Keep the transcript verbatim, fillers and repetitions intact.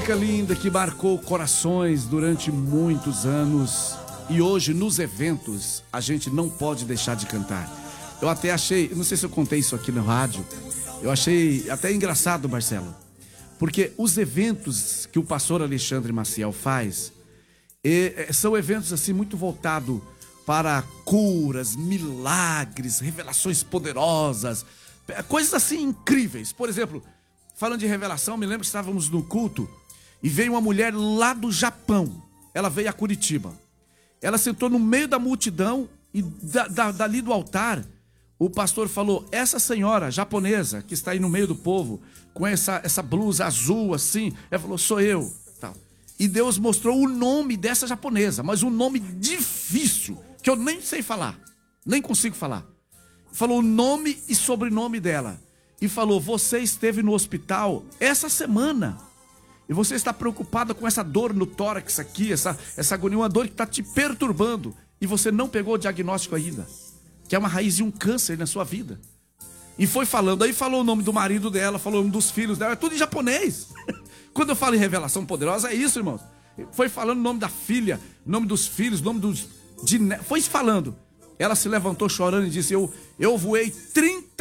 música linda que marcou corações durante muitos anos. E hoje, nos eventos, a gente não pode deixar de cantar. Eu até achei, não sei se eu contei isso aqui no rádio, eu achei até engraçado, Marcelo, porque os eventos que o pastor Alexandre Maciel faz é, são eventos assim muito voltados para curas, milagres, revelações poderosas, coisas assim incríveis. Por exemplo, falando de revelação, me lembro que estávamos no culto e veio uma mulher lá do Japão. Ela veio a Curitiba. Ela sentou no meio da multidão e da, da, dali do altar, o pastor falou: essa senhora japonesa que está aí no meio do povo, com essa, essa blusa azul assim, ela falou: sou eu. Tal. E Deus mostrou o nome dessa japonesa, mas um nome difícil, que eu nem sei falar, nem consigo falar. Falou o nome e sobrenome dela. E falou: você esteve no hospital essa semana. E você está preocupada com essa dor no tórax aqui, essa, essa agonia, uma dor que está te perturbando. E você não pegou o diagnóstico ainda, que é uma raiz de um câncer na sua vida. E foi falando, aí falou o nome do marido dela, falou o nome dos filhos dela, é tudo em japonês. Quando eu falo em revelação poderosa, é isso, irmãos. Foi falando o nome da filha, nome dos filhos, nome dos... De, foi falando. Ela se levantou chorando e disse: eu, eu voei trinta